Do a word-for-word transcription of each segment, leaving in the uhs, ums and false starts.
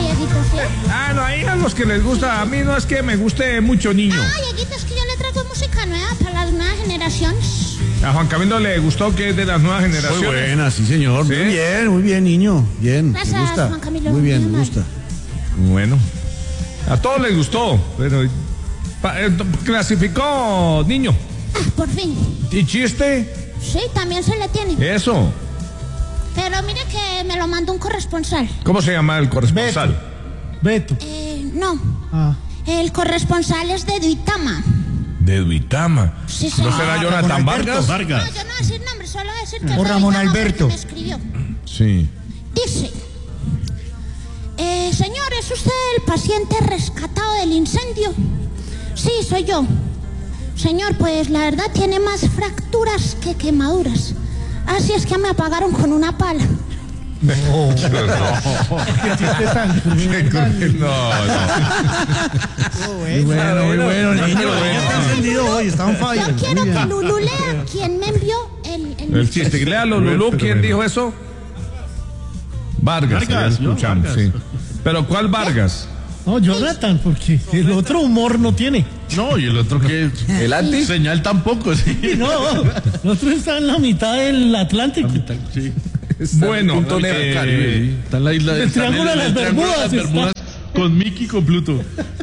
Dieguito, ¿sí? Ah, no, ahí a los que les gusta. A mí no es que me guste mucho niño. Ah, Dieguito, es que yo le traigo música nueva para las nuevas generaciones. A Juan Camilo le gustó, que es de las nuevas generaciones. Muy buena, sí, señor. ¿Sí? Muy bien, muy bien, niño. Bien, Gracias, me gusta. Juan Camilo. Muy bien, Muy me mal. gusta. Bueno, a todos les gustó, pero pa- eh, clasificó niño. Ah, por fin. ¿Y chiste? Sí, también se le tiene. Eso. Pero mire que me lo mandó un corresponsal. ¿Cómo se llama el corresponsal? Beto. Eh, no. Ah. El corresponsal es de Duitama. De Duitama. Sí, ¿No señor. será Ah, Jonathan Ramón Vargas? Alberto. No, yo no voy a decir nombre, solo voy a decir que O es de Ramón Duitama porque Alberto. me escribió. Sí. Dice, eh, señor, ¿es usted el paciente rescatado del incendio? Sí, soy yo. Señor, pues la verdad tiene más fracturas que quemaduras. Así es que me apagaron con una pala. Qué chiste tan cruel, tan- No, no. Muy bueno, muy bueno, niño. Ya está encendido hoy, está on fire. Yo quiero Muy que bien. Lulu lea quién me envió el... el... El chiste. Y léalo, Lulú. ¿Quién dijo eso? Vargas. Vargas, ya escuchamos, ¿no? sí. Vargas. Pero ¿cuál Vargas? No, Jonathan, porque el otro humor no tiene. No, y el otro que. ¿El anti? Señal tampoco, sí. No, el otro está en la mitad del Atlántico. Sí. Bueno, Punto negro del eh, Caribe. Está en la isla El está en Triángulo de el- las el Triángulo de las Bermudas Bermudas con Mickey y con Pluto.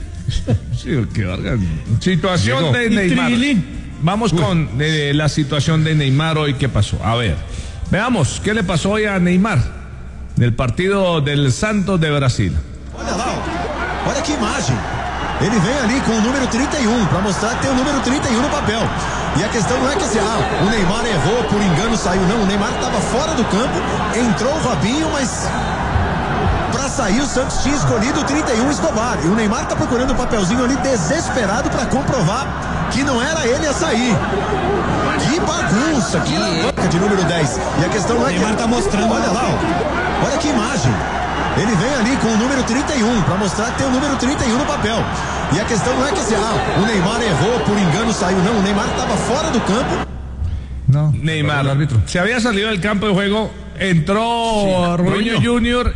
Sí, qué Vargas. Situación Llegó. de Y Neymar. Trilín. Vamos con eh, la situación de Neymar hoy. ¿Qué pasó? A ver, veamos qué le pasó hoy a Neymar del partido del Santos de Brasil. Olha lá, ó. Olha que imagem. Ele vem ali com o número trinta e um para mostrar que tem o número trinta e um no papel. E a questão não é que esse, ah, o Neymar errou, por engano saiu, não. O Neymar estava fora do campo, entrou o Robinho, mas para sair o Santos tinha escolhido o trinta e um Escobar. E o Neymar tá procurando o papelzinho ali desesperado para comprovar que não era ele a sair. Que bagunça, que louca de número dez. E a questão não é que... Neymar tá mostrando. Olha lá, ó. Olha que imagem. Ele vem ali com o número trinta e um para mostrar que tem o número trinta e um no papel. E a questão não é que esse, ah, o Neymar errou, por engano saiu, não. O Neymar estava fora do campo. No, Neymar, el árbitro. Se había salido del campo de juego, entró Sí, Robinho Robinho. Junior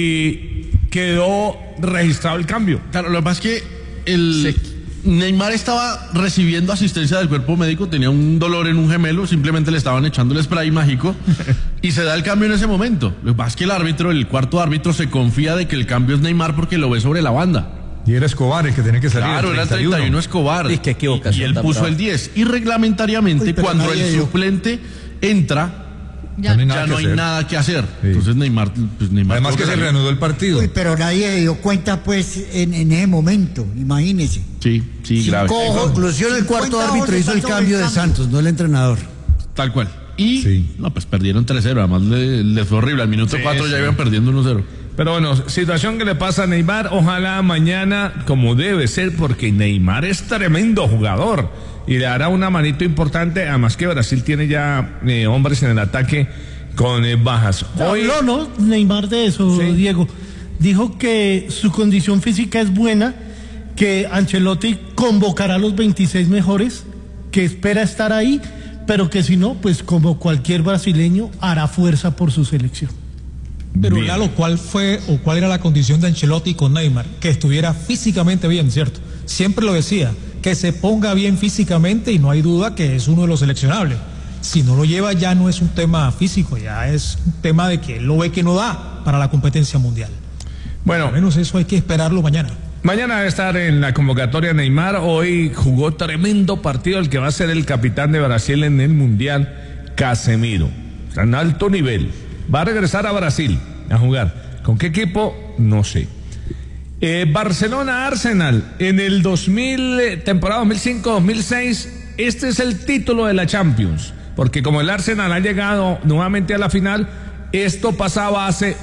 y quedó registrado el cambio. Claro, lo que pasa es que el Neymar estaba recibiendo asistencia del cuerpo médico, tenía un dolor en un gemelo, simplemente le estaban echando el spray mágico y se da el cambio en ese momento. Lo que pasa es que el árbitro, el cuarto árbitro, se confía de que el cambio es Neymar porque lo ve sobre la banda. Y era Escobar el que tenía que salir. Claro, era el treinta y uno Escobar. Y qué equivocación Y él tan puso brava. el diez. Y reglamentariamente, Uy, pero cuando nadie el dio. suplente entra, Ya no hay nada ya que no hay hacer. nada que hacer. Sí. Entonces Neymar, pues Neymar Además que tuvo se salir. reanudó el partido. Uy, pero nadie dio cuenta, pues, en, en ese momento, imagínese. Sí, sí, grave. Cojo, Eh, Con- conclusión, el cuarto cincuenta árbitro horas hizo el faltó cambio de Santos, no el entrenador. Tal cual. Y, Sí. no, pues perdieron tres cero, además le, le fue horrible. Al minuto Sí, cuatro sí. ya iban perdiendo uno cero. Pero bueno, situación que le pasa a Neymar, ojalá mañana, como debe ser, porque Neymar es tremendo jugador y le hará una manito importante, además que Brasil tiene ya eh, hombres en el ataque con eh, bajas. Hoy, Habló, ¿no? Neymar de eso, Sí. Diego. Dijo que su condición física es buena, que Ancelotti convocará a los veintiséis mejores, que espera estar ahí, pero que si no, pues como cualquier brasileño, hará fuerza por su selección. Pero Bien. Lalo, ¿cuál fue o cuál era la condición de Ancelotti con Neymar? Que estuviera físicamente bien, ¿cierto? Siempre lo decía, que se ponga bien físicamente y no hay duda que es uno de los seleccionables. Si no lo lleva ya no es un tema físico, ya es un tema de que él lo ve que no da para la competencia mundial. bueno, Al menos eso hay que esperarlo mañana. mañana va a estar en la convocatoria Neymar. Hoy jugó tremendo partido el que va a ser el capitán de Brasil en el Mundial, Casemiro. Está en alto nivel. Va a regresar a Brasil a jugar. ¿Con qué equipo? No sé. Eh, Barcelona-Arsenal en el dos mil, eh, temporada dos mil cinco dos mil seis. Este es el título de la Champions. Porque como el Arsenal ha llegado nuevamente a la final, esto pasaba hace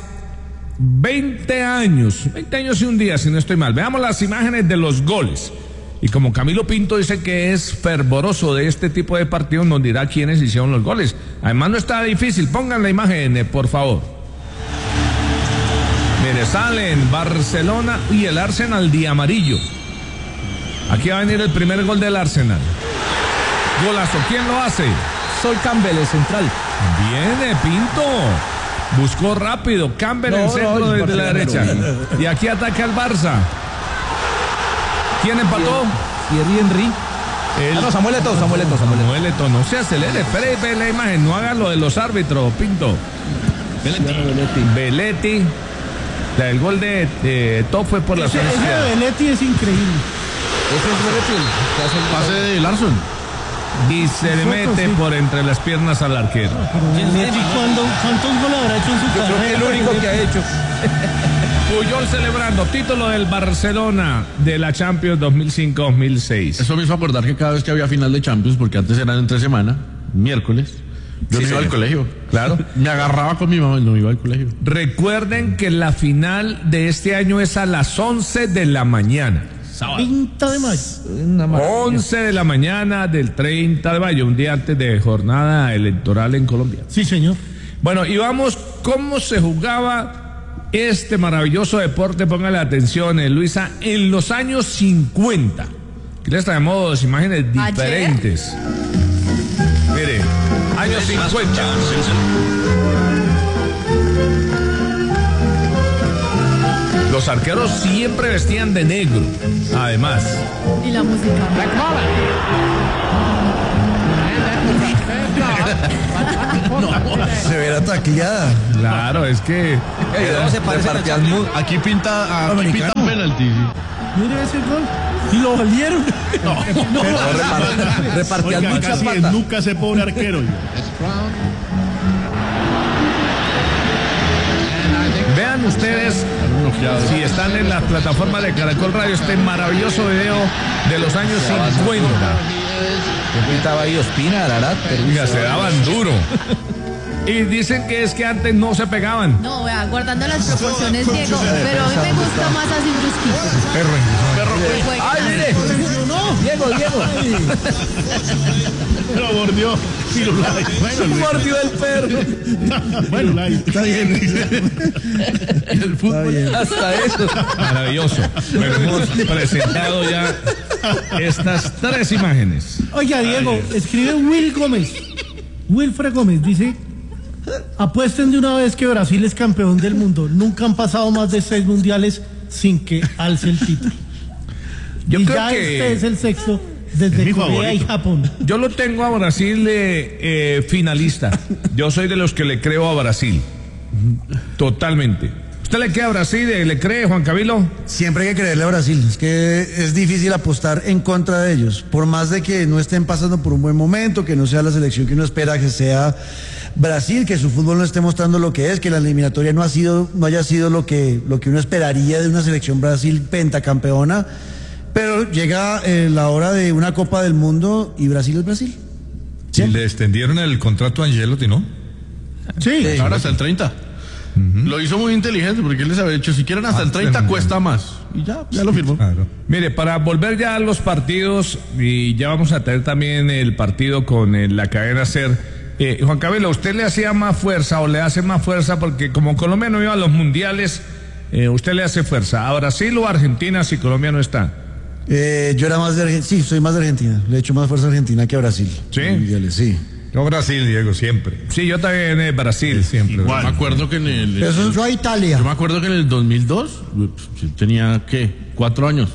veinte años, veinte años y un día, si no estoy mal. Veamos las imágenes de los goles. Y como Camilo Pinto dice que es fervoroso de este tipo de partidos, nos dirá quiénes hicieron los goles. Además no está difícil, pongan la imagen, eh, por favor. Mire, salen Barcelona y el Arsenal de amarillo. Aquí va a venir el primer gol del Arsenal. Golazo, ¿quién lo hace? Sol Campbell, el central. Viene Pinto. Buscó rápido, Campbell en el No, centro no, desde la derecha. Barcelona. Y aquí ataca el Barça. ¿Quién empató? Thierry Henry. El... Ah, no, Samuel Eto'o, Samuel Eto'o, Samuel Eto'o. Samuel Eto'o, no se acelere, espere y ve la imagen, no haga lo de los árbitros, Pinto. Belletti. Belletti. La del gol de, de Eto'o fue por la Ese, zona ese izquierda. de Belletti es increíble. Ese es Belletti, el que hace el Pase de Larson. Y se le mete sí. por entre las piernas al arquero. Belletti, ¿cuándo- ¿cuántos goles habrá hecho en su Yo creo que carrera? el único que ha hecho. Puyol celebrando título del Barcelona de la Champions dos mil cinco dos mil seis. Eso me hizo acordar que cada vez que había final de Champions, porque antes eran entre semana, miércoles, yo Sí, no iba señor. al colegio. Claro. Me agarraba con mi mamá y no iba al colegio. Recuerden que la final de este año es a las once de la mañana. treinta de mayo. Una maravilla. once de la mañana del treinta de mayo, un día antes de jornada electoral en Colombia. Sí, señor. Bueno, y vamos, ¿cómo se jugaba este maravilloso deporte? Póngale atención, eh, Luisa, en los años cincuenta. Aquí les traemos imágenes diferentes. Mire, años cincuenta. Los arqueros siempre vestían de negro, además. Y la música. Severa tacleada. Claro, es que... Ey, se parece al Repartían mu- Aquí pinta, aquí Americano. pinta penalti. sí. Mire ese gol. Y lo valieron. Repartían Oiga, mucha casi plata. nunca ese pobre arquero. Vean ustedes, si están en las plataformas de Caracol Radio, este maravilloso video de los años cincuenta. Yo pintaba ahí Ospina, Ararat, pero Oiga, se daban duro. Y dicen que es que antes no se pegaban. No, vea, guardando las proporciones, Diego, pero a mí me gusta más así brusquito. ¡Ay, mire! Diego, Diego. Lo mordió Firulais. Bueno, Luis. Mordió el perro. Bueno, está bien. El fútbol. Hasta eso. Maravilloso. Pero hemos presentado ya estas tres imágenes. Oiga, Diego, escribe Will Gómez. Wilfred Gómez dice: apuesten de una vez que Brasil es campeón del mundo. Nunca han pasado más de seis mundiales sin que alce el título. Yo y creo ya que- este es el sexto Es desde mi Corea favorito. y Japón. Yo lo tengo a Brasil eh, eh, finalista. Yo soy de los que le creo a Brasil. Totalmente. ¿Usted le cree a Brasil? eh, ¿Le cree, Juan Camilo? Siempre hay que creerle a Brasil. Es que es difícil apostar en contra de ellos. Por más de que no estén pasando por un buen momento, que no sea la selección que uno espera que sea Brasil, que su fútbol no esté mostrando lo que es, que la eliminatoria no ha sido, no haya sido lo que, lo que uno esperaría de una selección Brasil pentacampeona. Pero llega eh, la hora de una Copa del Mundo y Brasil es Brasil. Si le extendieron el contrato a Angelotti, ¿no? Sí. Ahora hasta el treinta. Lo hizo muy inteligente porque él les había dicho, si quieren hasta Ah, el treinta tremendo. cuesta más. Y ya, ya lo firmó. Claro. Mire, para volver ya a los partidos, y ya vamos a tener también el partido con eh, la cadena SER. Eh, Juan Camilo, ¿usted le hacía más fuerza o le hace más fuerza? Porque como Colombia no iba a los mundiales, eh, ¿usted le hace fuerza a Brasil o a Argentina si Colombia no está? Eh, yo era más de Argentina, sí, soy más de Argentina. Le he hecho más fuerza a Argentina que a Brasil. ¿Sí? En mundiales, sí. Yo Brasil, Diego, siempre. Sí, yo también eh, Brasil. Siempre. Yo me acuerdo que en el... Eso yo yo a Italia. me acuerdo que en el dos mil dos, yo tenía, ¿qué? Cuatro años.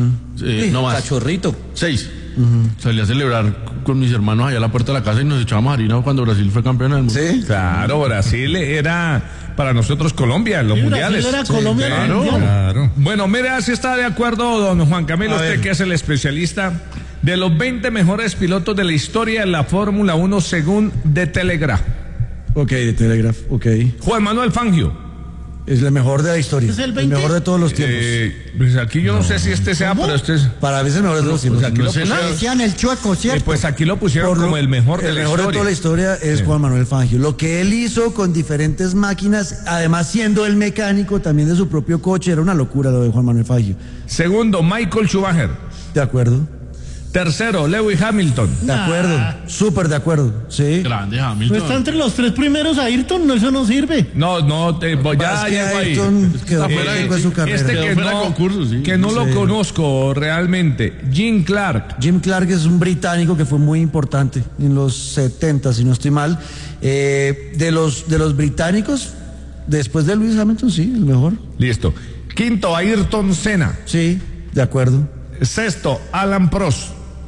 Eh, no más. Cachorrito. Seis. Salí a celebrar con mis hermanos allá a la puerta de la casa y nos echábamos harina cuando Brasil fue campeón del mundo. Sí. Claro, Brasil era para nosotros Colombia en los Sí, mundiales. Brasil era Colombia en el claro. mundial. Claro. Bueno, mira si está de acuerdo don Juan Camilo, usted que es el especialista de los veinte mejores pilotos de la historia de la Fórmula uno según The Telegraph. Ok, de Telegraph, ok. Juan Manuel Fangio. Es el mejor de la historia. ¿Es el el veinte? mejor de todos los tiempos. Eh, pues aquí yo no, sé si este sea, pero este es... Para mí es el mejor de todos los Pues tiempos. aquí No lo sé, pusieron, Decían el chueco, eh, ¿cierto? pues aquí lo pusieron Por lo- como el mejor de el la mejor historia. de toda la historia es Juan Manuel Fangio. Lo que él hizo con diferentes máquinas, además siendo el mecánico también de su propio coche, era una locura lo de Juan Manuel Fangio. Segundo, Michael Schumacher. De acuerdo, Tercero, Lewis Hamilton. de acuerdo, súper de acuerdo, sí. Grande No Hamilton. está entre los tres primeros Ayrton, no, eso no sirve. No, no, te, voy- ya Es que llego ahí. Ayrton quedó está fuera fuera de su carrera. Este Quedó que fuera de no, concurso, sí. que no lo Sí. conozco realmente. Jim Clark. Jim Clark es un británico que fue muy importante en los setenta, si no estoy mal. Eh, de los de los británicos, Después de Lewis Hamilton, sí, el mejor. Listo. Quinto, Ayrton Senna. Sí, de acuerdo. Sexto, Alan Prost.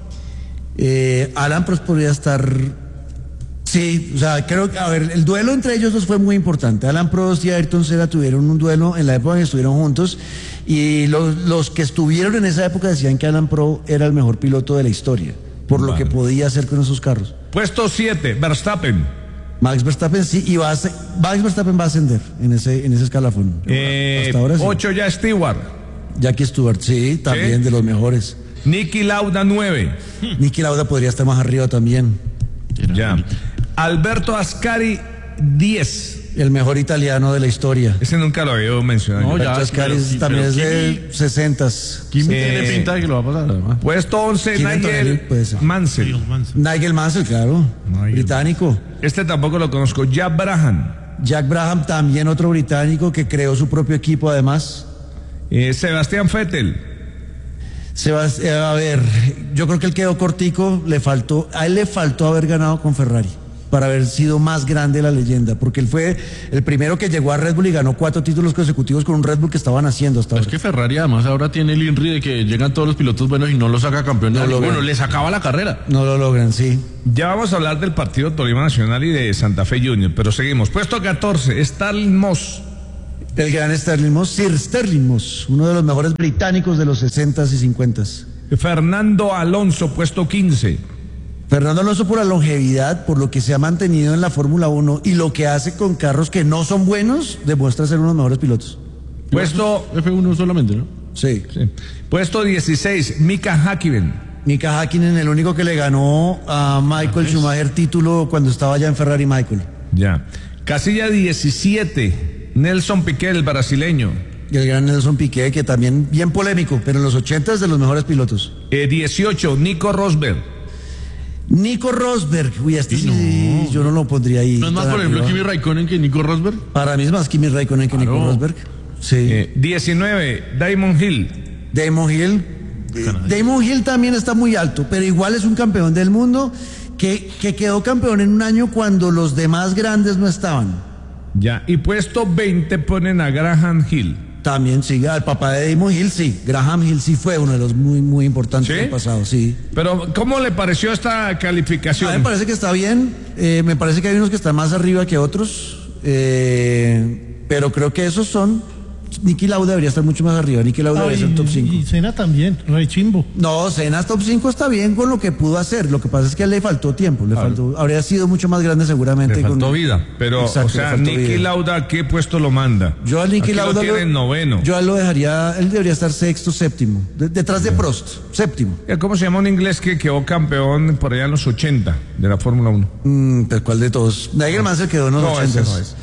Eh, Alan Prost podría estar... Sí, o sea, creo que, a ver, el duelo entre ellos dos fue muy importante. Alan Prost y Ayrton Senna tuvieron un duelo en la época en que estuvieron juntos y los, los que estuvieron en esa época decían que Alan Prost era el mejor piloto de la historia, por Vale. lo que podía hacer con esos carros. Puesto siete, Verstappen. Max Verstappen sí, y va a, ser- Max Verstappen va a ascender en ese, en ese escalafón. Eh, Hasta ahora sí. ocho, ya Stewart. Jackie Stewart, sí, también Sí. de los mejores. Niki Lauda, nueve. Niki Lauda podría estar más arriba también. Ya. Alberto Ascari, diez. El mejor italiano de la historia. Ese nunca lo había mencionado. No, yo. ya. Alberto Ascari pero- es- pero también es Kimi- de sesentas. Kimi Eh, tiene pinta de que lo va a pasar, además. Puesto once, ¿Quién entra en él? Nigel Puede ser. Mansell. Nigel Mansell, claro. Británico. Este tampoco lo conozco. Jack Brabham. Jack Brabham, también otro británico que creó su propio equipo además. Eh, Sebastián Vettel. Sebast- eh, a ver, yo creo que él quedó cortico, le faltó, a él le faltó haber ganado con Ferrari para haber sido más grande la leyenda, porque él fue el primero que llegó a Red Bull y ganó cuatro títulos consecutivos con un Red Bull que estaban haciendo hasta Es ahora. que Ferrari además ahora tiene el INRI de que llegan todos los pilotos buenos y no los saca campeón. No lo bueno, ven. le sacaba la carrera. No lo logran, sí. Ya vamos a hablar del partido Tolima Nacional y de Santa Fe Junior, pero seguimos. Puesto catorce, Stalin Moss. El gran Sterling Moss, Sir Sterling Moss, uno de los mejores británicos de los sesentas y cincuentas. Fernando Alonso, puesto quince. Fernando Alonso por la longevidad, por lo que se ha mantenido en la Fórmula uno y lo que hace con carros que no son buenos, demuestra ser uno de los mejores pilotos. Puesto, F uno solamente, ¿no? Sí. sí. Puesto dieciséis, Mika Häkkinen. Mika Häkkinen, el único que le ganó a Michael Schumacher título cuando estaba ya en Ferrari Michael. Ya. Casilla diecisiete, Nelson Piquet, el brasileño. Y el gran Nelson Piquet, que también bien polémico, pero en los ochenta es de los mejores pilotos. Eh, dieciocho, Nico Rosberg. Nico Rosberg, uy, este sí, yo no lo pondría ahí. No es más, tan por ejemplo, arriba. Kimi Raikkonen que Nico Rosberg. Para mí es más Kimi Raikkonen que Nico Claro. Rosberg. Sí. Eh, diecinueve, Damon Hill. Damon Hill. eh, Damon Hill también está muy alto, pero igual es un campeón del mundo que, que quedó campeón en un año cuando los demás grandes no estaban. Ya. Y puesto veinte ponen a Graham Hill. También sí, el papá de Damon Hill, sí. Graham Hill sí fue uno de los muy, muy importantes ¿Sí? del pasado, sí. Pero, ¿cómo le pareció esta A mí calificación? me parece que está bien, eh, me parece que hay unos que están más arriba que otros, eh, pero creo que esos son... Niki Lauda debería estar mucho más arriba, Niki Lauda debería ser top cinco. Y Senna también, Rey Chimbo. No, Senna top cinco está bien con lo que pudo hacer, lo que pasa es que le faltó tiempo, le faltó, habría sido mucho más grande seguramente. Le faltó con- vida. Pero, Exacto, o sea, le faltó Niki vida. Lauda, ¿a qué puesto lo manda? Yo a Niki Aquí Lauda lo tiene en noveno. Yo a él lo dejaría, él debería estar sexto, séptimo, de- detrás de Prost, séptimo. ¿Cómo se llama un inglés que quedó campeón por allá en los ochenta de la Fórmula uno? Mm, pero ¿cuál de todos? Nigel Mansell quedó en los No, ese ochentas. no es.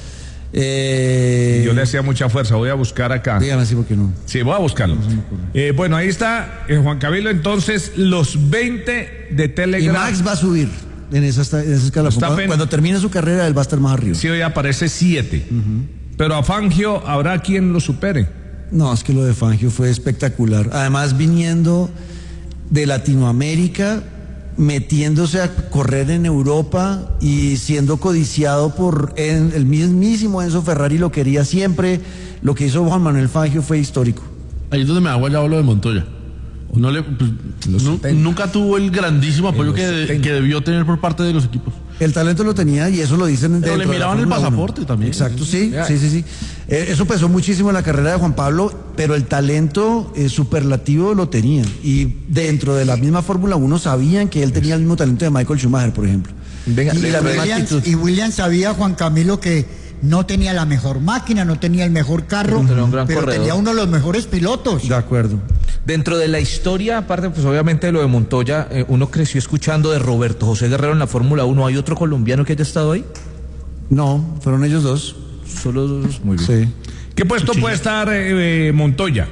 Eh, Yo le hacía mucha fuerza, voy a buscar acá. Dígame así porque no. Sí, voy a buscarlo. Eh, bueno, ahí está, eh, Juan Camilo, entonces, los veinte de Y Telegram. Max va a subir en esa, esta- en ese escalafón. Está Cuando, pen- cuando termine su carrera, él va a estar más arriba. Sí, hoy aparece siete. Pero a Fangio habrá quien lo supere. No, es que lo de Fangio fue espectacular. Además, viniendo de Latinoamérica, metiéndose a correr en Europa y siendo codiciado por en- el mismísimo Enzo Ferrari, lo quería siempre. Lo que hizo Juan Manuel Fangio fue histórico. Ahí es donde me da guayabo lo de Montoya. No le, pues, nu- nunca tuvo el grandísimo apoyo los que, de- setenta. que debió tener por parte de los equipos. El talento lo tenía y eso lo dicen Pero dentro le de la miraban el Fórmula uno. pasaporte también. Exacto, sí, sí, sí, sí. Eh, eso pesó muchísimo en la carrera de Juan Pablo, pero el talento eh, superlativo lo tenía. Y dentro de la misma Fórmula uno sabían que él tenía el mismo talento de Michael Schumacher, por ejemplo. Venga, y le- la misma Williams, actitud. y Williams sabía, Juan Camilo, que no tenía la mejor máquina, no tenía el mejor carro, Pero tenía un gran pero corredor. tenía uno de los mejores pilotos. De acuerdo. Dentro de la historia, aparte, pues obviamente de lo de Montoya, eh, uno creció escuchando de Roberto José Guerrero en la Fórmula uno. ¿Hay otro colombiano que haya estado ahí? No, fueron ellos dos. Solo dos. Muy bien. Sí. ¿Qué puesto puede estar eh, eh, Montoya?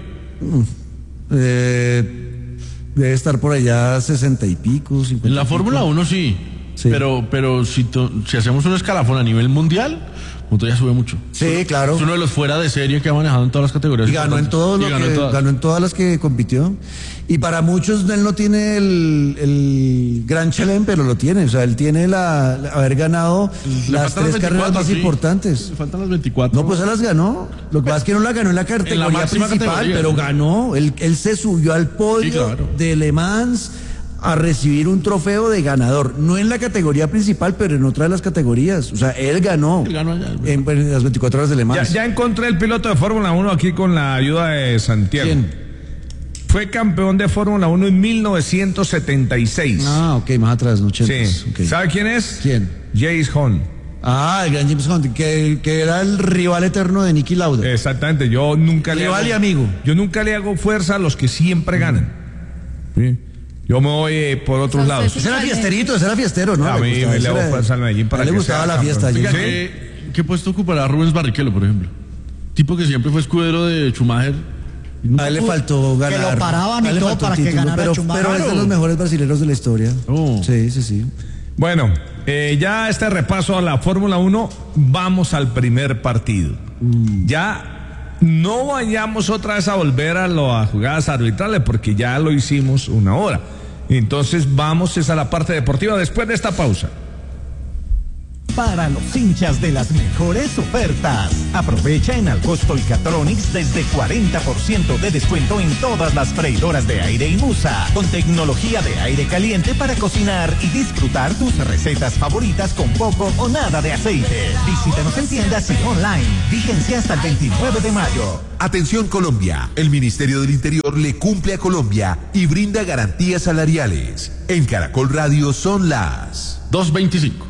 Eh, debe estar por allá sesenta y pico, cincuenta. En la y pico. Fórmula uno sí. Sí. Pero, pero si, to- si hacemos un escalafón a nivel mundial, Montoya sube mucho. Sí, claro. Es uno de los fuera de serie que ha manejado en todas las categorías. Y ganó en, todo lo Y ganó que, en todas. ganó en todas las que compitió. Y para muchos él no tiene el, el gran chelem, pero lo tiene. O sea, él tiene la, la- haber ganado Le las faltan tres las carreras veinticuatro, más sí. importantes. Le faltan las veinticuatro. No, pues él las ganó. Lo que pasa es que no la ganó en la categoría máxima principal, categoría. pero ganó. Él, él se subió al podio Sí, claro. de Le Mans a recibir un trofeo de ganador. No en la categoría principal, pero en otra de las categorías. O sea, él ganó, Él ganó allá, en, en las veinticuatro horas de Le Ya, Mans. ya encontré el piloto de Fórmula uno aquí con la ayuda de Santiago. ¿Quién? Fue campeón de Fórmula uno en mil novecientos setenta y seis. Ah, ok, más atrás, no ochentas. Sí. Ok. ¿Sabe quién es? ¿Quién? Jace Hunt. Ah, el gran James Hunt, que, que era el rival eterno de Niki Lauda. Exactamente, yo nunca le Rival hago, y amigo. Yo nunca le hago fuerza a los que siempre ganan. Sí. Yo me voy eh, por otros O sea, lados. usted Ese era fiesterito, ese era fiestero, ¿no? A mí gustaba, me le ese hago era- fuerza al Medellín para a él que le gustaba sea la fiesta. campeón. James Oiga, Hunt. ¿qué, ¿qué puesto ocupará Rubens Barrichello, por ejemplo? Tipo que siempre fue escudero de Schumacher. Y nunca A él le pudo- faltó ganar. lo paraban y A él le todo faltó para que título, ganara pero, Schumacher. pero es de los mejores brasileños de la historia. Oh. Sí, sí, sí. Bueno, eh, ya este repaso a la Fórmula uno, vamos al primer partido. Ya no vayamos otra vez a volver a las jugadas arbitrales porque ya lo hicimos una hora. Entonces vamos es a la parte deportiva después de esta pausa. Para los hinchas de las mejores ofertas. Aprovecha en Alcosto y Catronics desde cuarenta por ciento de descuento en todas las freidoras de aire y Musa, con tecnología de aire caliente para cocinar y disfrutar tus recetas favoritas con poco o nada de aceite. Visítanos en tiendas y online. Vigencia hasta el veintinueve de mayo. Atención Colombia, el Ministerio del Interior le cumple a Colombia y brinda garantías salariales. En Caracol Radio son las dos veinticinco.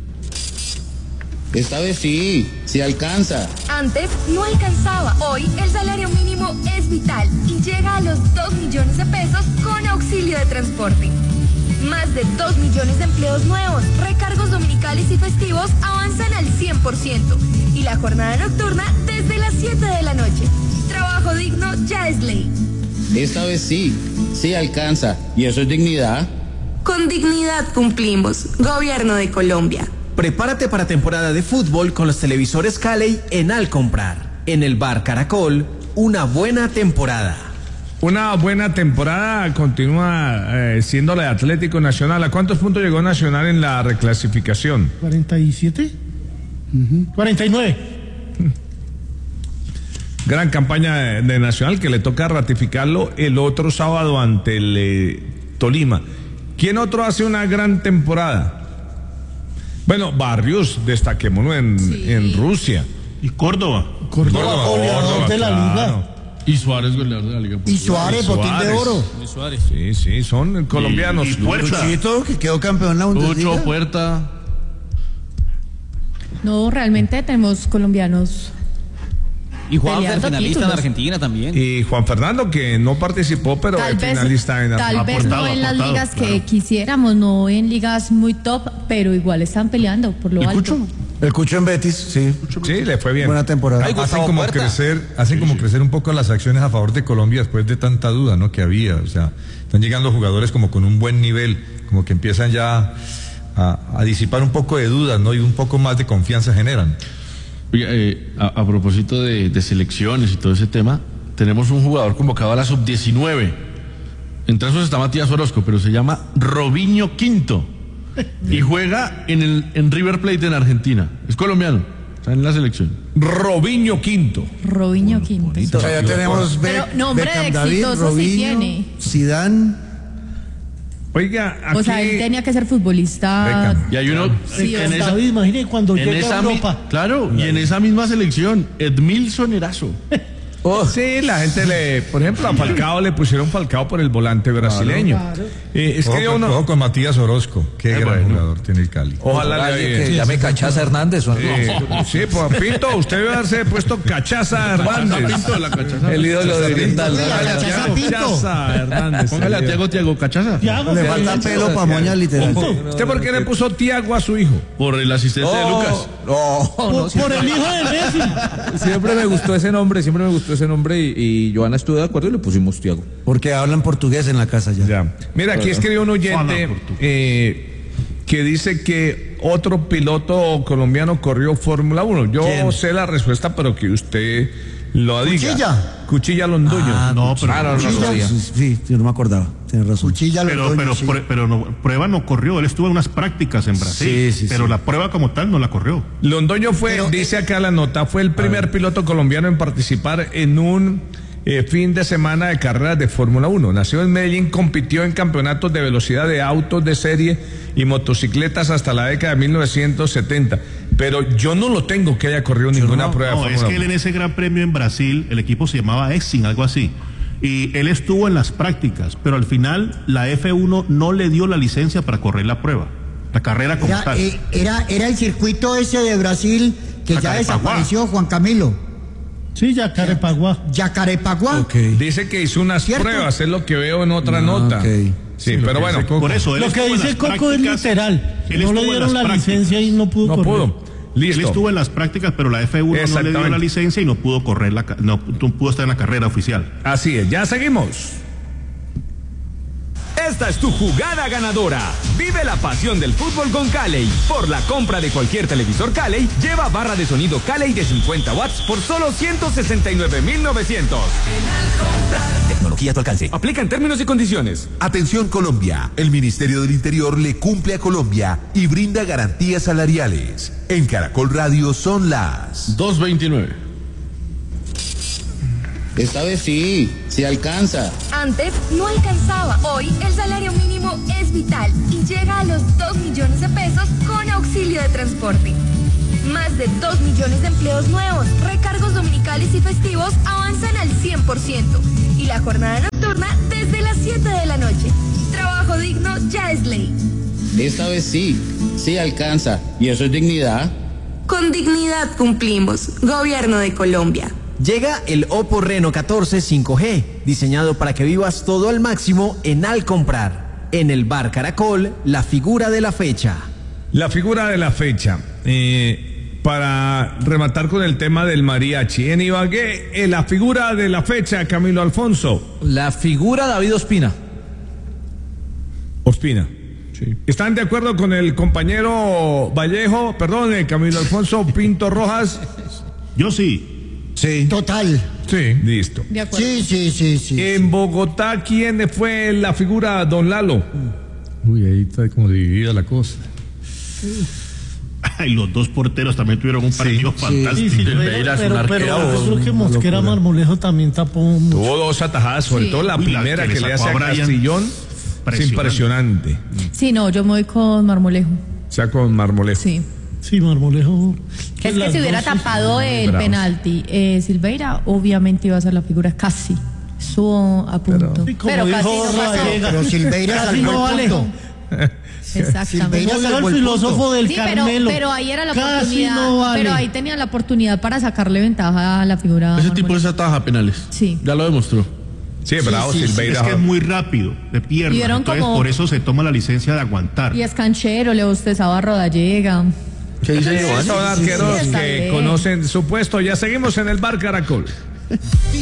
Esta vez sí, sí alcanza. Antes no alcanzaba. Hoy el salario mínimo es vital y llega a los dos millones de pesos con auxilio de transporte. Más de dos millones de empleos nuevos, recargos dominicales y festivos avanzan al cien por ciento. Y la jornada nocturna desde las siete de la noche. Trabajo digno ya es ley. Esta vez sí, sí alcanza. ¿Y eso es dignidad? Con dignidad cumplimos. Gobierno de Colombia. Prepárate para temporada de fútbol con los televisores Cali en Al Comprar. En el Bar Caracol, una buena temporada. Una buena temporada continúa eh, siendo la de Atlético Nacional. ¿A cuántos puntos llegó Nacional en la reclasificación? ¿cuarenta y siete? cuarenta y nueve. Gran campaña de, de Nacional que le toca ratificarlo el otro sábado ante el eh, Tolima. ¿Quién otro hace una gran temporada? Bueno, Barrios, destaquémonos en, Sí. en Rusia. Y Córdoba. Córdoba, goleador de la liga. Y Suárez, goleador de la liga. Y Suárez, botín de oro. Sí, sí, son colombianos. Y- y Puerta. Luchito, que quedó campeón en la Bundesliga. Lucho, Puerta. No, realmente tenemos colombianos. Y Juan Peleando finalista en títulos. Argentina también. Y Juan Fernando, que no participó, pero Tal es vez, finalista en tal vez Aportado, no en las aportado, ligas que claro. quisiéramos, no en ligas muy top, pero igual están peleando por lo ¿Y alto. Cucho? El Cucho en Betis, sí. Sí, le fue bien. Buena temporada. Ay, Hacen Gustavo como Puerta. crecer, hacen como crecer un poco las acciones a favor de Colombia después de tanta duda, ¿no? Que había, o sea, están llegando jugadores como con un buen nivel, como que empiezan ya a, a disipar un poco de dudas, ¿no? Y un poco más de confianza generan. Oiga, eh, a, a propósito de, de selecciones y todo ese tema, tenemos un jugador convocado a la sub diecinueve. Entre esos está Matías Orozco, pero se llama Robinho Quinto. Y juega en el en River Plate en Argentina. Es colombiano, está en la selección. Robinho Quinto. Robinho Quinto. O sea, ya tenemos Pero Be- nombre de Beckham David, exitoso sí Robinho, tiene. Zidane. Oiga, aquí... O sea, él tenía que ser futbolista. Beckham. Y hay uno Sí, en esa, David, imagine cuando en llega a esa mi- Europa. claro, y en esa misma selección, Edmilson Erazo. Oh, sí, la gente le, por ejemplo, a Falcao le pusieron Falcao por el volante brasileño. Claro. Eh, es Ojo que con- uno, ojo con Matías Orozco, qué Eh, gran bueno. jugador tiene el Cali. ojalá le Ojalá vaya que bien. llame Cachaza Hernández. ¿o no? Eh, sí, pues Pinto, usted debe haberse puesto Cachaza Hernández. Pinto, la Cachaza. El ídolo de Oriental. Pinto. Póngale a Cachaza Tiago. Pinto. Cachaza Hernández. Póngale a Tiago Tiago Cachaza. Tiago, Le que- falta pelo para moña literal. ¿Usted por qué le puso Tiago a su hijo? Por el asistente de Lucas. No, no, por, por siempre, el hijo de Messi. siempre me gustó ese nombre, siempre me gustó ese nombre y, y Joana estuvo de acuerdo y le pusimos Tiago. Porque hablan portugués en la casa ya. Ya. Mira, aquí escribió un oyente, eh, que dice que otro piloto colombiano corrió Fórmula uno. Yo ¿Quién? sé la respuesta, pero que usted lo diga. ¿Cuchilla? Cuchilla Londoño. Ah, No, pero- Ah, no, no, Cuchilla, sabía. sí, sí, no me acordaba. Tienes razón. Cuchilla Pero, Londoño, pero, sí. prue- pero no, prueba no corrió. Él estuvo en unas prácticas en Brasil. Sí, sí, pero sí. la prueba como tal no la corrió. Londoño fue, Pero, dice acá la nota, fue el primer piloto colombiano en participar en un eh, fin de semana de carreras de Fórmula uno. Nació en Medellín, compitió en campeonatos de velocidad de autos de serie y motocicletas hasta la década de mil novecientos setenta. Pero yo no lo tengo que haya corrido ninguna No, prueba no, de es Fórmula que él en uno. ese gran premio en Brasil, el equipo se llamaba Exin, algo así. Y él estuvo en las prácticas, pero al final la F uno no le dio la licencia para correr la prueba. La carrera como Era, tal. eh, era, era el circuito ese de Brasil que ya Yacarepaguá. desapareció, Juan Camilo. Sí, Yacarepaguá. Yacarepaguá. Ok. Dice que hizo unas ¿Cierto? pruebas, es lo que veo en otra Ah, nota. ok. Sí, lo pero que bueno, dice Coco. Por eso, él Lo que estuvo en dice las Coco es prácticas, literal. él No estuvo le en dieron las la prácticas. licencia y no pudo no correr. pudo. Él Listo. estuvo en las prácticas, pero la F uno no le dio Exactamente. la licencia y no pudo correr la, ca- no, no pudo estar en la carrera oficial. Así es, ya seguimos. Esta es tu jugada ganadora. Vive la pasión del fútbol con Caley. Por la compra de cualquier televisor Caley, lleva barra de sonido Caley de cincuenta watts por solo ciento sesenta y nueve mil novecientos. Tecnología a tu alcance. Aplica en términos y condiciones. Atención Colombia, el Ministerio del Interior le cumple a Colombia y brinda garantías salariales. En Caracol Radio son las dos veintinueve. Esta vez sí, sí alcanza. Antes no alcanzaba. Hoy el salario mínimo es vital y llega a los dos millones de pesos con auxilio de transporte. Más de dos millones de empleos nuevos, recargos dominicales y festivos avanzan al cien por ciento y la jornada nocturna desde las siete de la noche. Trabajo digno ya es ley. Esta vez sí, sí alcanza. ¿Y eso es dignidad? Con dignidad cumplimos. Gobierno de Colombia. Llega el Oppo Reno catorce cinco G, diseñado para que vivas todo al máximo en Al Comprar. En el Bar Caracol, la figura de la fecha. La figura de la fecha. Eh, para rematar con el tema del mariachi. En Ibagué, eh, la figura de la fecha, Camilo Alfonso. La figura David Ospina. Ospina. Sí. ¿Están de acuerdo con el compañero Vallejo, perdón, eh, Camilo Alfonso Pinto Rojas? Yo sí. Sí. Total. Sí. Listo. De acuerdo. Sí, sí, sí, sí. En Bogotá, ¿quién fue la figura, don Lalo? Uy, ahí está como dividida la cosa. Y los dos porteros también tuvieron un partido Sí, fantástico. sí, pero, Silveira es un pero, pero arquero, yo creo que una Mosquera locura. Marmolejo también tapó mucho. Tuvo dos atajadas, sobre Sí. todo la Uy, la primera que que, le le hace sacó a a Brian. Castillón. Es impresionante. Sí, no, yo me voy con Marmolejo. O sea, con Marmolejo. Sí. Sí, Marmolejo. Es que las si hubiera dos, sí, tapado el bravos. penalti, eh, Silveira obviamente iba a ser la figura casi. Estuvo a punto. Sí, como Pero dijo casi no pasó. Rallega. Pero Silveira Casi salvó no el vale. punto. Exactamente. Silveira Como dijo salvó el el filósofo punto. del Sí, pero, Carmelo. pero ahí era la Casi oportunidad. no vale. Pero ahí tenía la oportunidad para sacarle ventaja a la figura. Ese tipo Marmolejo. es ataja penales. Sí. Ya lo demostró. Sí, bravo, sí, sí, Silveira. Es que es muy rápido, de pierna. Y vieron Entonces, como- por eso se toma la licencia de aguantar. Y es canchero, le bostezaba a Rodallega. ¿Qué dice Giovanni? Son arqueros sí, está que bien. conocen su puesto. Ya seguimos en el Bar Caracol.